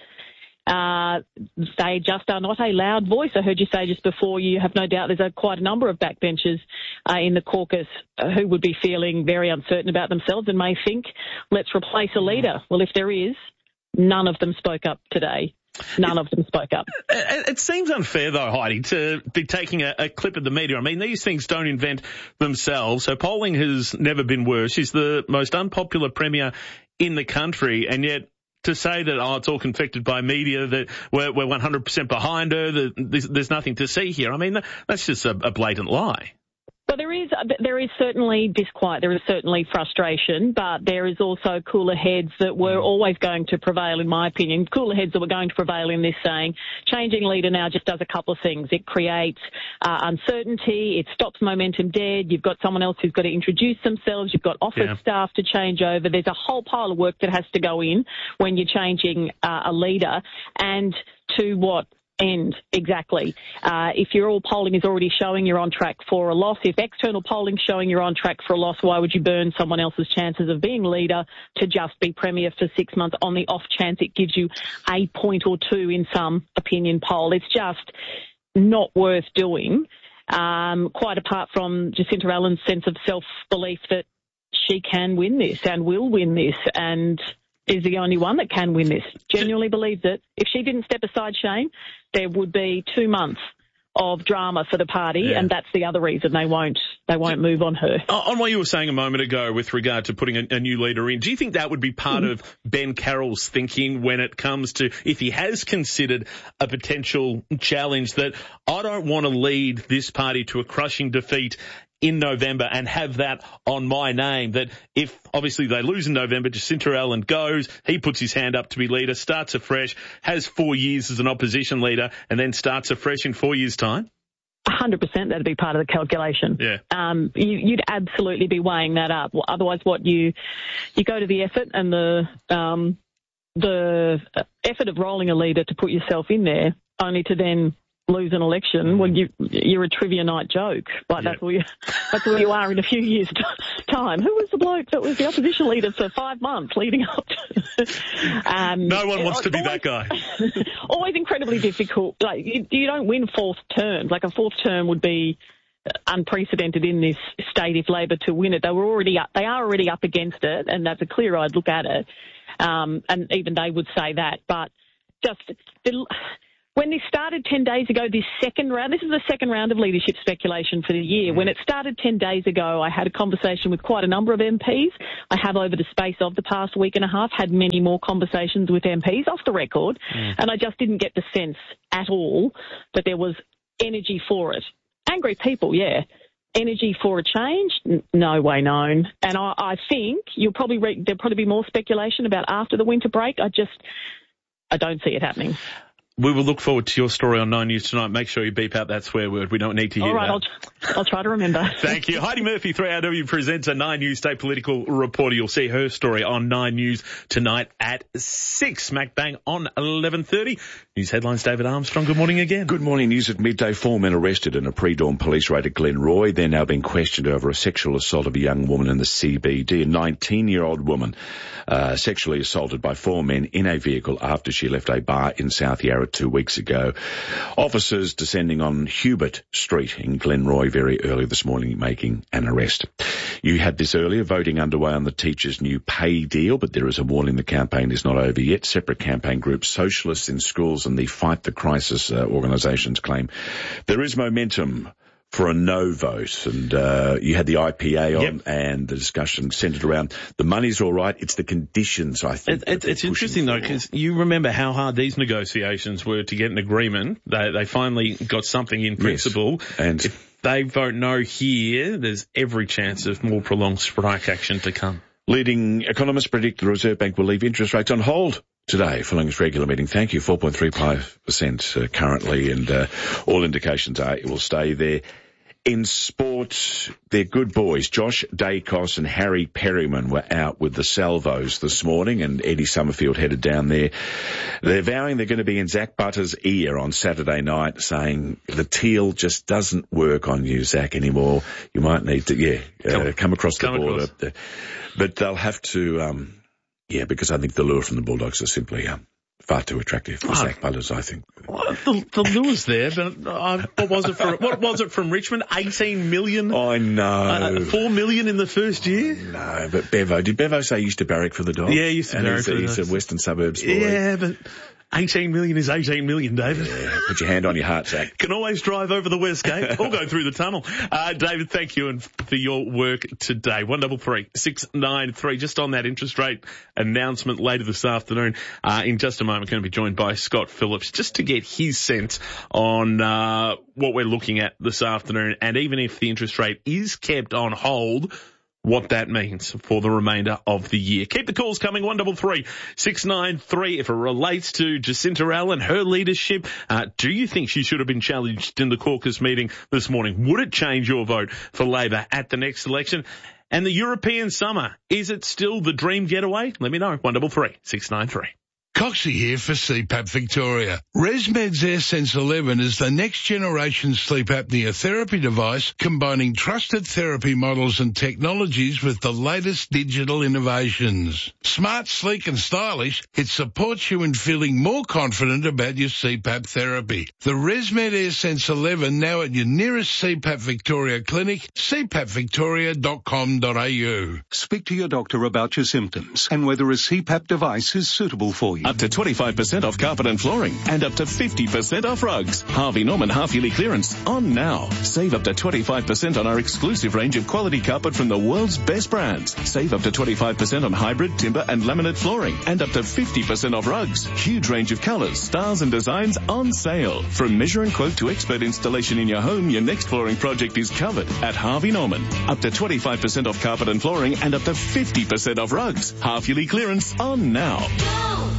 They just are not a loud voice. I heard you say just before, you have no doubt there's quite a number of backbenchers in the caucus who would be feeling very uncertain about themselves and may think, let's replace a leader. Well, if there is, none of them spoke up today. None of them spoke up. It seems unfair, though, Heidi, to be taking a clip of the media. I mean, these things don't invent themselves. So polling has never been worse. She's the most unpopular premier in the country, and yet to say that, it's all confected by media, that we're 100% behind her, that there's nothing to see here. I mean, that's just a blatant lie. Well, there is certainly disquiet, there is certainly frustration, but there is also cooler heads that were always going to prevail, in my opinion. Cooler heads that were going to prevail in this, saying changing leader now just does a couple of things. It creates uncertainty, it stops momentum dead, you've got someone else who's got to introduce themselves, you've got office staff to change over. There's a whole pile of work that has to go in when you're changing a leader, and to what end exactly? If your all polling is already showing you're on track for a loss, if external polling's showing you're on track for a loss, why would you burn someone else's chances of being leader to just be premier for 6 months on the off chance it gives you a point or two in some opinion poll? It's just not worth doing, quite apart from Jacinta Allen's sense of self-belief that she can win this and will win this and is the only one that can win this. Genuinely believes it. If she didn't step aside, Shane, there would be 2 months of drama for the party, and that's the other reason they won't move on her. On what you were saying a moment ago with regard to putting a new leader in, do you think that would be part of Ben Carroll's thinking when it comes to, if he has considered a potential challenge, that I don't want to lead this party to a crushing defeat in November and have that on my name, that if obviously they lose in November, Jacinta Allen goes, he puts his hand up to be leader, starts afresh, has 4 years as an opposition leader, and then starts afresh in 4 years' time? 100% that'd be part of the calculation. Yeah. You'd absolutely be weighing that up. Otherwise, you go to the effort and the effort of rolling a leader to put yourself in there, only to then lose an election. Well, you're a trivia night joke. Like that's where you are in a few years' time. Who was the bloke that was the opposition leader for 5 months leading up to? No one wants to be that guy. Always incredibly difficult. Like you don't win fourth terms. Like a fourth term would be unprecedented in this state if Labor to win it. They are already up against it, and that's a clear-eyed look at it. And even they would say that, but when this started 10 days ago, this is the second round of leadership speculation for the year. When it started 10 days ago, I had a conversation with quite a number of MPs. I have, over the space of the past week and a half, had many more conversations with MPs off the record, and I just didn't get the sense at all that there was energy for it. Angry people, yeah. Energy for a change? No way known. And I think there'll probably be more speculation about after the winter break. I don't see it happening. We will look forward to your story on 9 News tonight. Make sure you beep out that swear word. We don't need to hear that. All right, I'll try to remember. Thank you. Heidi Murphy, 3RW presenter, 9 News state political reporter. You'll see her story on 9 News tonight at 6. Smack bang on 11:30. News headlines, David Armstrong. Good morning again. Good morning. News at midday. 4 men arrested in a pre-dawn police raid at Glenroy. They're now being questioned over a sexual assault of a young woman in the CBD. A 19-year-old woman sexually assaulted by 4 men in a vehicle after she left a bar in South Yarra 2 weeks ago. Officers descending on Hubert Street in Glenroy very early this morning making an arrest. You had this earlier, voting underway on the teachers' new pay deal, but there is a warning the campaign is not over yet. Separate campaign groups, Socialists in Schools and the Fight the Crisis organisations claim there is momentum for a no vote, and you had the IPA on, and the discussion centred around the money's all right, it's the conditions, I think. It's interesting, though, because you remember how hard these negotiations were to get an agreement. They finally got something in principle. Yes. And if they vote no here, there's every chance of more prolonged strike action to come. Leading economists predict the Reserve Bank will leave interest rates on hold today following its regular meeting. Thank you. 4.35% currently, and all indications are it will stay there. In sport, they're good boys. Josh Dacos and Harry Perryman were out with the Salvos this morning, and Eddie Summerfield headed down there. They're vowing they're going to be in Zach Butter's ear on Saturday night, saying the teal just doesn't work on you, Zach, anymore. You might need to, come across the border. But they'll have to, because I think the lure from the Bulldogs are simply far too attractive for Zach Butters, I think. Well, the lure's there, but what was it from Richmond? 18 million? I know. 4 million in the first year? No, but did Bevo say he used to barrack for the Dogs? Yeah, he used to barrack for the Dogs. He's a Western Suburbs boy. Yeah, but 18 million is 18 million, David. Yeah, put your hand on your heart, Zach. Can always drive over the West Gate or go through the tunnel. David, thank you for your work today. 133 693. Just on that interest rate announcement later this afternoon. In just a moment, going to be joined by Scott Phillips just to get his sense on what we're looking at this afternoon. And even if the interest rate is kept on hold, what that means for the remainder of the year. Keep the calls coming, 133 693. If it relates to Jacinta Allen, her leadership, do you think she should have been challenged in the caucus meeting this morning? Would it change your vote for Labor at the next election? And the European summer, is it still the dream getaway? Let me know, 133 693. Coxie here for CPAP Victoria. ResMed's AirSense 11 is the next generation sleep apnea therapy device combining trusted therapy models and technologies with the latest digital innovations. Smart, sleek and stylish, it supports you in feeling more confident about your CPAP therapy. The ResMed AirSense 11 now at your nearest CPAP Victoria clinic, cpappvictoria.com.au. Speak to your doctor about your symptoms and whether a CPAP device is suitable for you. Up to 25% off carpet and flooring and up to 50% off rugs. Harvey Norman half-yearly clearance on now. Save up to 25% on our exclusive range of quality carpet from the world's best brands. Save up to 25% on hybrid, timber and laminate flooring and up to 50% off rugs. Huge range of colours, styles and designs on sale. From measure and quote to expert installation in your home, your next flooring project is covered at Harvey Norman. Up to 25% off carpet and flooring and up to 50% off rugs. Half-yearly clearance on now.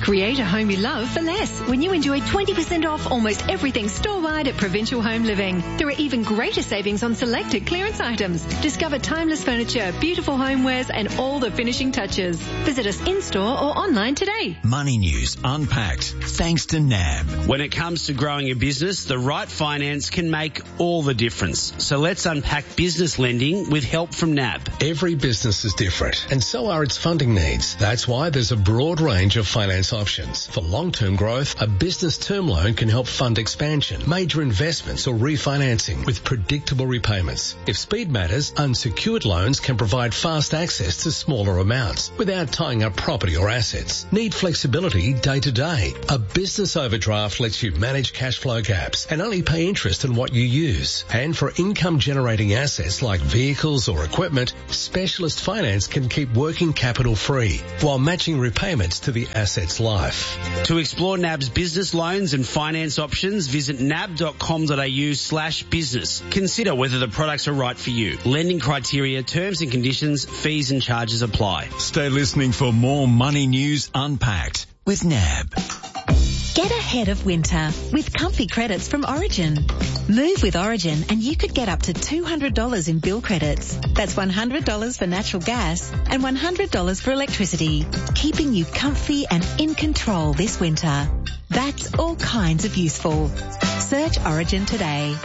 Create a home you love for less when you enjoy 20% off almost everything store-wide at Provincial Home Living. There are even greater savings on selected clearance items. Discover timeless furniture, beautiful homewares and all the finishing touches. Visit us in-store or online today. Money News Unpacked, thanks to NAB. When it comes to growing a business, the right finance can make all the difference. So let's unpack business lending with help from NAB. Every business is different, and so are its funding needs. That's why there's a broad range of finance options. For long-term growth, a business term loan can help fund expansion, major investments or refinancing with predictable repayments. If speed matters, unsecured loans can provide fast access to smaller amounts without tying up property or assets. Need flexibility day to day. A business overdraft lets you manage cash flow gaps and only pay interest on what you use. And for income generating assets like vehicles or equipment, specialist finance can keep working capital free while matching repayments to the asset's life. To explore NAB's business loans and finance options, visit nab.com.au/business. Consider whether the products are right for you. Lending criteria, terms and conditions, fees and charges apply. Stay listening for more Money News Unpacked with NAB. Get ahead of winter with comfy credits from Origin. Move with Origin and you could get up to $200 in bill credits. That's $100 for natural gas and $100 for electricity, keeping you comfy and in control this winter. That's all kinds of useful. Search Origin today.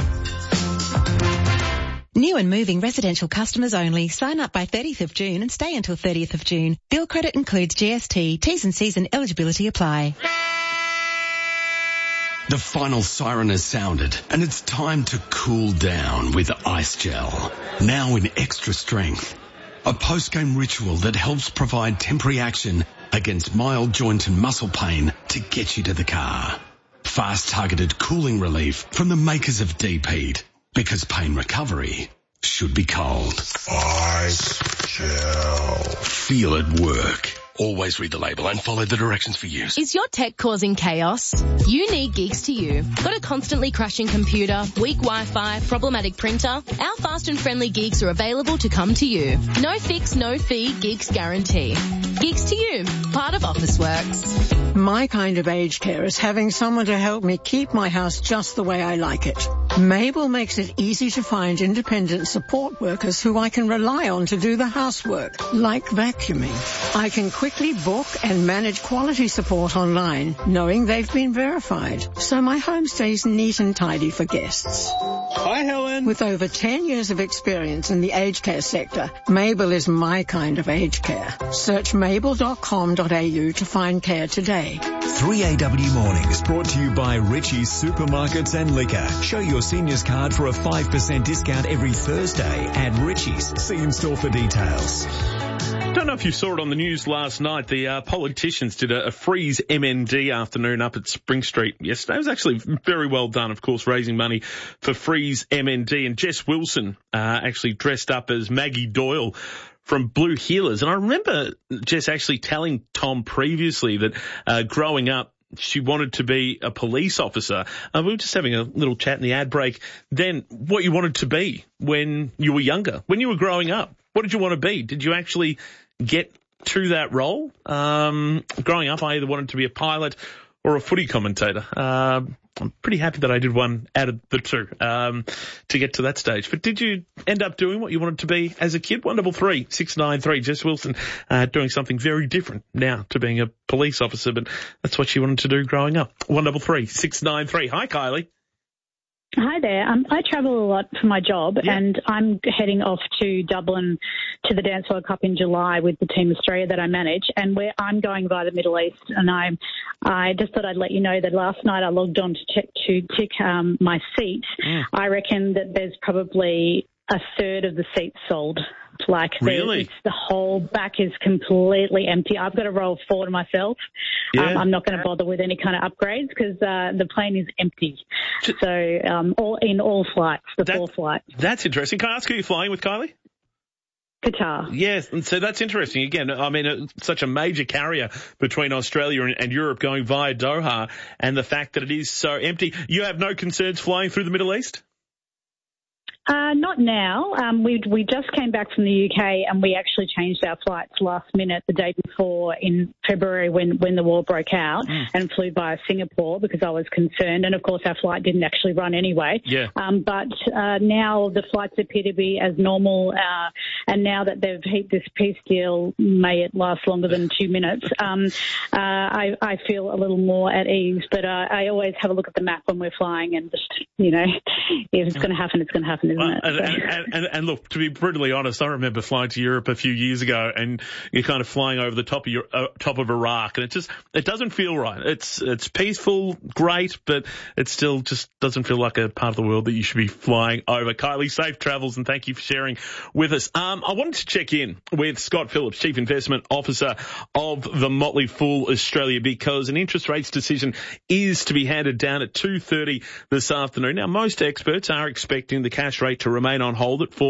New and moving residential customers only. Sign up by 30th of June and stay until 30th of June. Bill credit includes GST. T's and C's and eligibility apply. The final siren has sounded, and it's time to cool down with Ice Gel. Now in extra strength. A post-game ritual that helps provide temporary action against mild joint and muscle pain to get you to the car. Fast targeted cooling relief from the makers of Deep Heat. Because pain recovery should be cold. Ice Gel. Feel it work. Always read the label and follow the directions for use. Is your tech causing chaos? You need Geeks to You. Got a constantly crashing computer, weak Wi-Fi, problematic printer? Our fast and friendly Geeks are available to come to you. No fix, no fee, Geeks guarantee. Geeks to You, part of Officeworks. My kind of aged care is having someone to help me keep my house just the way I like it. Mabel makes it easy to find independent support workers who I can rely on to do the housework, like vacuuming. I can quickly book and manage quality support online, knowing they've been verified, so my home stays neat and tidy for guests. Hi, Helen. With over 10 years of experience in the aged care sector, Mabel is my kind of aged care. Search mabel.com.au to find care today. 3AW Mornings brought to you by Richie's Supermarkets and Liquor. Show your seniors card for a 5% discount every Thursday at Richie's. See in store for details. Don't know if you saw it on the news last night. The politicians did a Freeze MND afternoon up at Spring Street yesterday. It was actually very well done, of course, raising money for Freeze MND. And Jess Wilson actually dressed up as Maggie Doyle from Blue Heelers. And I remember Jess actually telling Tom previously that growing up, she wanted to be a police officer. We were just having a little chat in the ad break. Then what you wanted to be when you were younger, when you were growing up. What did you want to be? Did you actually get to that role? Growing up, I either wanted to be a pilot or a footy commentator. I'm pretty happy that I did one out of the two to get to that stage. But did you end up doing what you wanted to be as a kid? 133 693. Jess Wilson doing something very different now to being a police officer, but that's what she wanted to do growing up. 133 693. Hi, Kylie. Hi there. I travel a lot for my job, and I'm heading off to Dublin to the Dance World Cup in July with the Team Australia that I manage, and I'm going via the Middle East. And I just thought I'd let you know that last night I logged on to tick my seat. I reckon that there's probably a third of the seats sold. Like, really? The whole back is completely empty. I've got to roll forward myself. Yeah. I'm not going to bother with any kind of upgrades because the plane is empty. So all flights, four flights. That's interesting. Can I ask who you're flying with, Kylie? Qatar. Yes, and so that's interesting. Again, I mean, it's such a major carrier between Australia and Europe going via Doha, and the fact that it is so empty. You have no concerns flying through the Middle East? Not now. We just came back from the UK and we actually changed our flights last minute the day before in February when the war broke out and flew via Singapore because I was concerned. And, of course, our flight didn't actually run anyway. Yeah. But now the flights appear to be as normal. And now that they've hit this peace deal, may it last longer than 2 minutes, I feel a little more at ease. But I always have a look at the map when we're flying and just, if it's going to happen, it's going to happen, isn't it? And look, to be brutally honest, I remember flying to Europe a few years ago, and you're kind of flying over the top of Iraq, and it doesn't feel right. It's peaceful, great, but it still just doesn't feel like a part of the world that you should be flying over. Kylie, safe travels, and thank you for sharing with us. I wanted to check in with Scott Phillips, Chief Investment Officer of the Motley Fool Australia, because an interest rates decision is to be handed down at 2:30 this afternoon. Now, most experts are expecting the cash rate to remain on hold at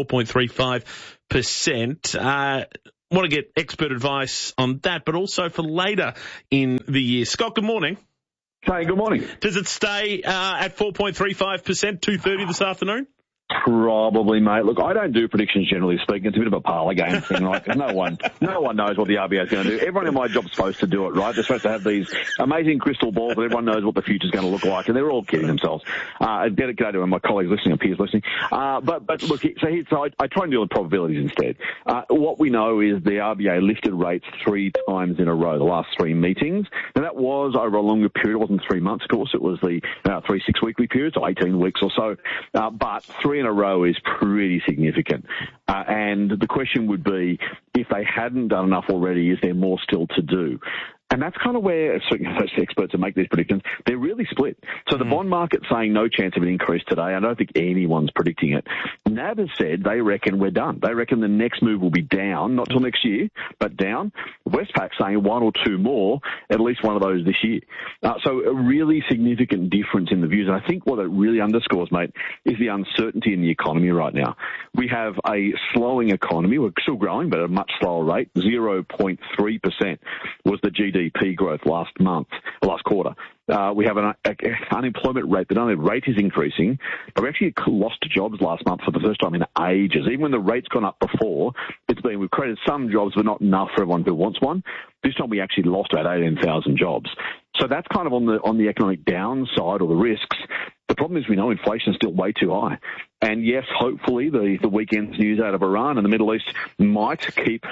4.35%. Want to get expert advice on that, but also for later in the year. Scott, good morning. Hey, good morning. Does it stay at 4.35%, 2:30 this afternoon? Probably, mate. Look, I don't do predictions generally speaking. It's a bit of a parlour game thing, right? Because no one knows what the RBA is going to do. Everyone in my job's supposed to do it, right? They're supposed to have these amazing crystal balls that everyone knows what the future's going to look like, and they're all kidding themselves. Dedicated to my colleagues listening and peers listening. But look, so I try and deal with probabilities instead. What we know is the RBA lifted rates 3 times in a row, the last 3 meetings. Now, that was over a longer period. It wasn't 3 months, of course. It was the 3 6-weekly periods, so 18 weeks or so. But 3 in a row is pretty significant. And the question would be, if they hadn't done enough already, is there more still to do? And that's kind of where experts that make these predictions, they're really split. So the bond market's saying no chance of an increase today. I don't think anyone's predicting it. NAB has said they reckon we're done. They reckon the next move will be down, not till next year, but down. Westpac's saying 1 or 2 more, at least one of those this year. So a really significant difference in the views. And I think what it really underscores, mate, is the uncertainty in the economy right now. We have a slowing economy. We're still growing, but at a much slower rate. 0.3% was the GDP growth last quarter. We have an unemployment rate. The only rate is increasing, but we actually lost jobs last month for the first time in ages. Even when the rate's gone up before, we've created some jobs, but not enough for everyone who wants one. This time we actually lost about 18,000 jobs. So that's kind of on the economic downside or the risks. The problem is we know inflation is still way too high. And yes, hopefully the weekend's news out of Iran and the Middle East might keep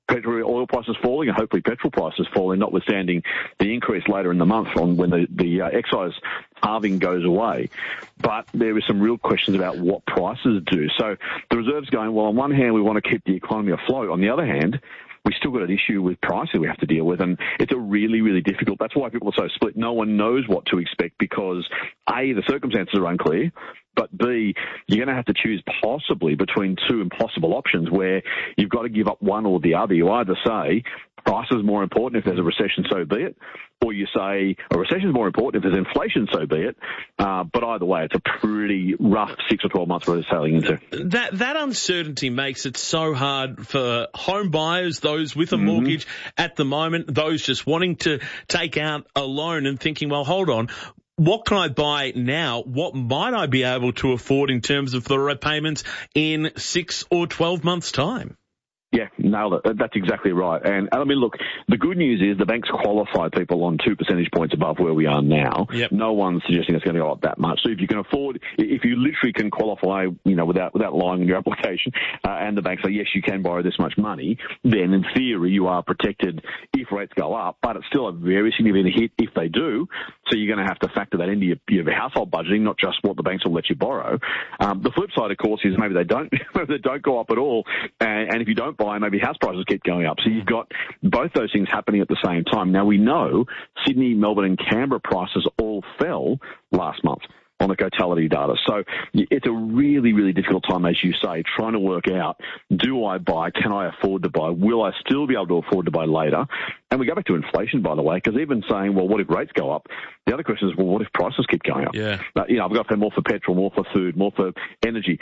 oil prices falling and hopefully petrol prices falling, notwithstanding the increase later in the month on when the excise halving goes away. But there are some real questions about what prices do. So the Reserve's going, well, on one hand, we want to keep the economy afloat. On the other hand, we still got an issue with pricing we have to deal with, and it's a really, really difficult. That's why people are so split. No one knows what to expect because, A, the circumstances are unclear, but B, you're going to have to choose possibly between 2 impossible options where you've got to give up one or the other. You either say price is more important if there's a recession, so be it, or you say a recession is more important if there's inflation, so be it. But either way, it's a pretty rough 6 or 12 months we're sailing into. That uncertainty makes it so hard for home buyers, those with a mortgage at the moment, those just wanting to take out a loan and thinking, well, hold on, what can I buy now? What might I be able to afford in terms of the repayments in 6 or 12 months' time? Yeah, nailed it. That's exactly right. And I mean, look, the good news is the banks qualify people on 2 percentage points above where we are now. Yep. No one's suggesting it's going to go up that much. So if you can afford, if you literally can qualify, without lying in your application, and the banks say, yes, you can borrow this much money, then in theory you are protected if rates go up, but it's still a very significant hit if they do. So you're going to have to factor that into your household budgeting, not just what the banks will let you borrow. The flip side, of course, is maybe they don't go up at all. And if you don't buy, maybe house prices keep going up. So you've got both those things happening at the same time. Now we know Sydney, Melbourne and Canberra prices all fell last month on the Cotality data. So it's a really, really difficult time, as you say, trying to work out, do I buy? Can I afford to buy? Will I still be able to afford to buy later? And we go back to inflation, by the way, because even saying, well, what if rates go up? The other question is, well, what if prices keep going up? Yeah. I've got to pay more for petrol, more for food, more for energy.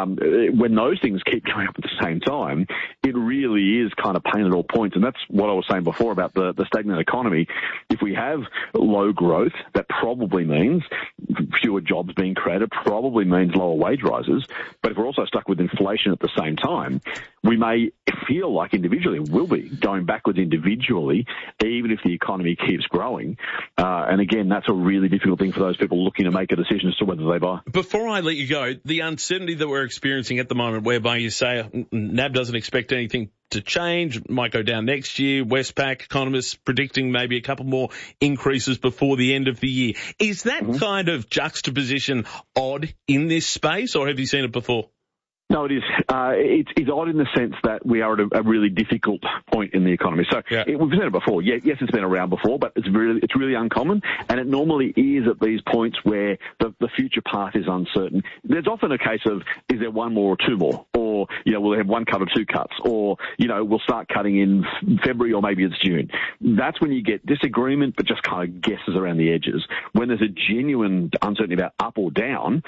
When those things keep going up at the same time, it really is kind of pain at all points. And that's what I was saying before about the stagnant economy. If we have low growth, that probably means fewer jobs being created probably means lower wage rises. But if we're also stuck with inflation at the same time, we may feel like individually we'll be going backwards individually, even if the economy keeps growing. And again, that's a really difficult thing for those people looking to make a decision as to whether they buy. Before I let you go, the uncertainty that we're experiencing at the moment, whereby you say NAB doesn't expect anything to change, might go down next year, Westpac economists predicting maybe a couple more increases before the end of the year. Is that kind of juxtaposition odd in this space, or have you seen it before? No, it is. It's odd in the sense that we are at a really difficult point in the economy. So we've said it before. Yes, it's been around before, but it's really uncommon. And it normally is at these points where the future path is uncertain. There's often a case of, is there one more or two more? Or, we'll have one cut or two cuts. Or, we'll start cutting in February or maybe it's June. That's when you get disagreement, but just kind of guesses around the edges. When there's a genuine uncertainty about up or down,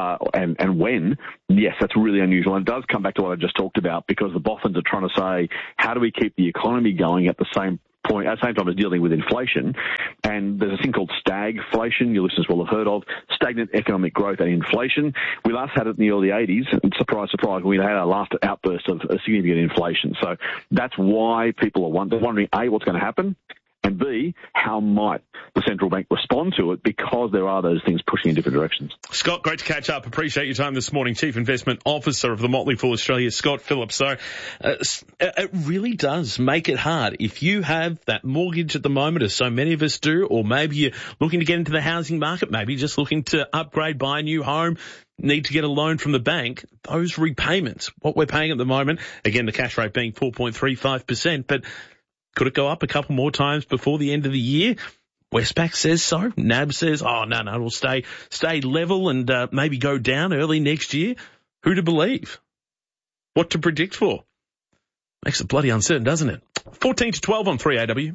and when, yes, that's really unusual. And it does come back to what I just talked about, because the boffins are trying to say, how do we keep the economy going at the same time as dealing with inflation? And there's a thing called stagflation, your listeners will have heard of, stagnant economic growth and inflation. We last had it in the early 80s, and surprise, surprise, we had our last outburst of a significant inflation. So that's why people are wondering, A, what's going to happen, and B, how might the central bank respond to it, because there are those things pushing in different directions. Scott, great to catch up. Appreciate your time this morning. Chief Investment Officer of the Motley Fool Australia, Scott Phillips. So it really does make it hard. If you have that mortgage at the moment, as so many of us do, or maybe you're looking to get into the housing market, maybe just looking to upgrade, buy a new home, need to get a loan from the bank, those repayments, what we're paying at the moment, again, the cash rate being 4.35%, but could it go up a couple more times before the end of the year? Westpac says so. NAB says, no, it'll stay level and maybe go down early next year. Who to believe? What to predict for? Makes it bloody uncertain, doesn't it? 14 to 12 on 3AW.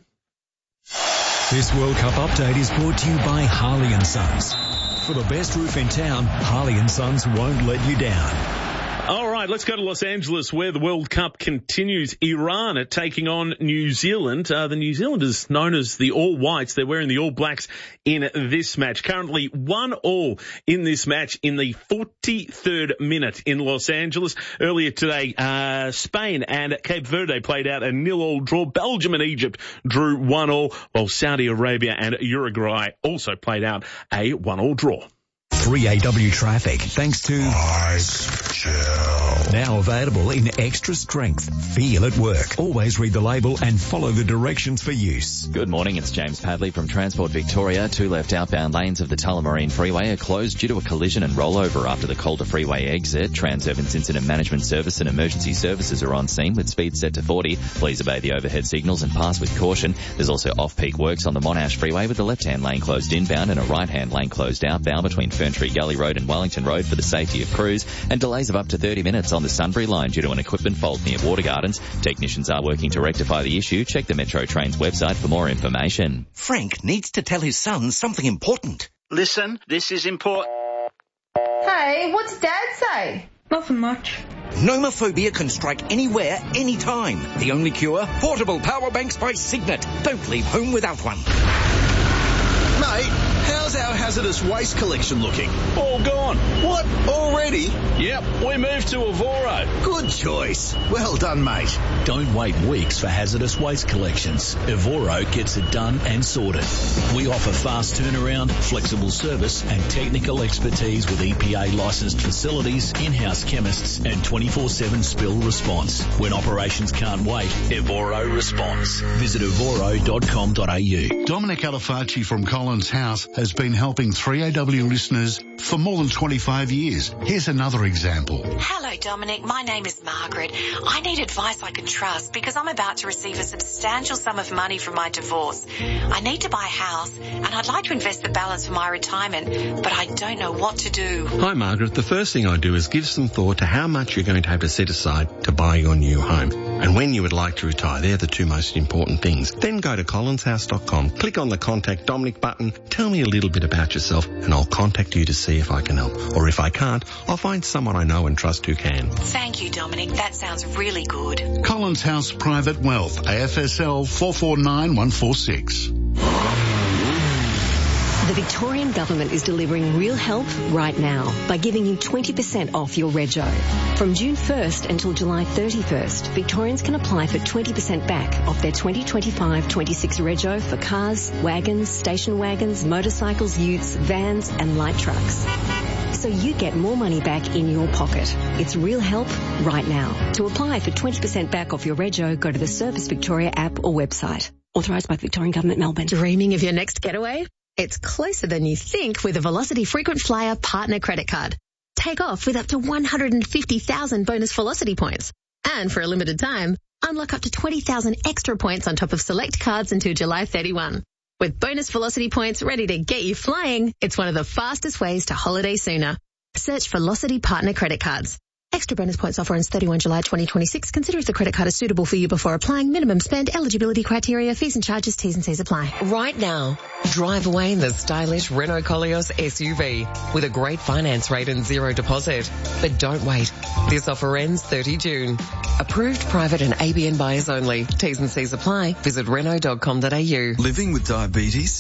This World Cup update is brought to you by Harley & Sons. For the best roof in town, Harley & Sons won't let you down. All right, let's go to Los Angeles, where the World Cup continues. Iran are taking on New Zealand. The New Zealanders known as the All Whites. They're wearing the All Blacks in this match. Currently 1-1 in this match in the 43rd minute in Los Angeles. Earlier today, Spain and Cape Verde played out a 0-0 draw. Belgium and Egypt drew 1-1, while Saudi Arabia and Uruguay also played out a 1-1 draw. 3AW traffic, thanks to Ice Gel. Now available in extra strength. Feel at work. Always read the label and follow the directions for use. Good morning, it's James Padley from Transport Victoria. Two left outbound lanes of the Tullamarine Freeway are closed due to a collision and rollover after the Calder Freeway exit. Transurban's Incident Management Service and Emergency Services are on scene with speed set to 40. Please obey the overhead signals and pass with caution. There's also off-peak works on the Monash Freeway with the left-hand lane closed inbound and a right-hand lane closed outbound between Ferntree Gully Road and Wellington Road for the safety of crews, and delays of up to 30 minutes on the Sunbury line due to an equipment fault near Water Gardens. Technicians are working to rectify the issue. Check the Metro Trains website for more information. Frank needs to tell his son something important. Listen, this is important. Hey, what's Dad say? Nothing much. Nomophobia can strike anywhere, anytime. The only cure? Portable power banks by Signet. Don't leave home without one. Mate, how's our hazardous waste collection looking? All gone. What? Already? Yep, we moved to Evoro. Good choice. Well done, mate. Don't wait weeks for hazardous waste collections. Evoro gets it done and sorted. We offer fast turnaround, flexible service and technical expertise with EPA licensed facilities, in-house chemists and 24/7 spill response. When operations can't wait, Evoro responds. Visit evoro.com.au. Dominic Alifacci from Collins House has been helping 3AW listeners for more than 25 years. Here's another example. Hello, Dominic. My name is Margaret. I need advice I can trust because I'm about to receive a substantial sum of money from my divorce. I need to buy a house and I'd like to invest the balance for my retirement, but I don't know what to do. Hi, Margaret. The first thing I do is give some thought to how much you're going to have to set aside to buy your new home and when you would like to retire. They're the two most important things. Then go to collinshouse.com, click on the Contact Dominic button, tell me a little bit about yourself and I'll contact you to see if I can help. Or if I can't, I'll find someone I know and trust who can. Thank you, Dominic. That sounds really good. Collins House Private Wealth, AFSL 449146. The Victorian Government is delivering real help right now by giving you 20% off your rego. From June 1st until July 31st, Victorians can apply for 20% back off their 2025-26 rego for cars, wagons, station wagons, motorcycles, utes, vans and light trucks. So you get more money back in your pocket. It's real help right now. To apply for 20% back off your rego, go to the Service Victoria app or website. Authorised by the Victorian Government, Melbourne. Dreaming of your next getaway? It's closer than you think with a Velocity Frequent Flyer Partner Credit Card. Take off with up to 150,000 bonus Velocity points. And for a limited time, unlock up to 20,000 extra points on top of select cards until July 31. With bonus Velocity points ready to get you flying, it's one of the fastest ways to holiday sooner. Search Velocity Partner Credit Cards. Extra bonus points offer ends 31 July 2026. Consider if the credit card is suitable for you before applying. Minimum spend, eligibility criteria, fees and charges, T's and C's apply. Right now, drive away in the stylish Renault Koleos SUV with a great finance rate and zero deposit. But don't wait. This offer ends 30 June. Approved private and ABN buyers only. T's and C's apply. Visit Renault.com.au. Living with diabetes?